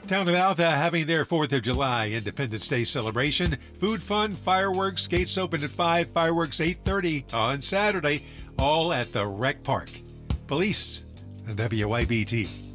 Town of Alpha having their 4th of July Independence Day celebration. Food, fun, fireworks, gates open at 5, fireworks 8:30 on Saturday, all at the Rec Park. Police, WYBT.